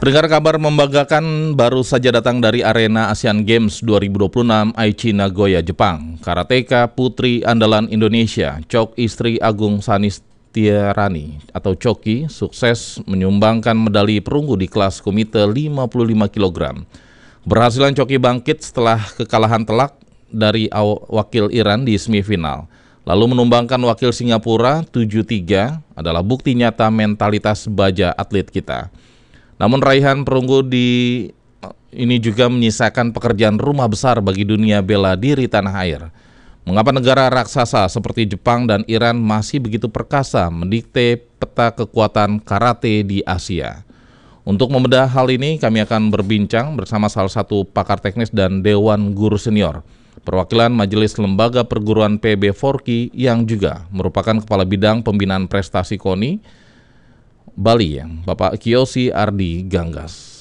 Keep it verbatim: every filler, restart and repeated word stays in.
Pendengar, kabar membanggakan baru saja datang dari arena Asian Games dua ribu dua puluh enam Aichi Nagoya, Jepang. Karateka putri andalan Indonesia, Chok Istri Agung Sanistiarani atau Choki, sukses menyumbangkan medali perunggu di kelas komite lima puluh lima kilogram. Berhasilan Choki bangkit setelah kekalahan telak dari wakil Iran di semifinal. Lalu menumbangkan wakil Singapura tujuh tiga adalah bukti nyata mentalitas baja atlet kita. Namun raihan perunggu di ini juga menyisakan pekerjaan rumah besar bagi dunia bela diri tanah air. Mengapa negara raksasa seperti Jepang dan Iran masih begitu perkasa mendikte peta kekuatan karate di Asia? Untuk membedah hal ini, kami akan berbincang bersama salah satu pakar teknis dan Dewan Guru Senior, perwakilan Majelis Lembaga Perguruan P B Forky yang juga merupakan Kepala Bidang Pembinaan Prestasi KONI Bali, yang Bapak Kiyoshi Ardi Ganggas.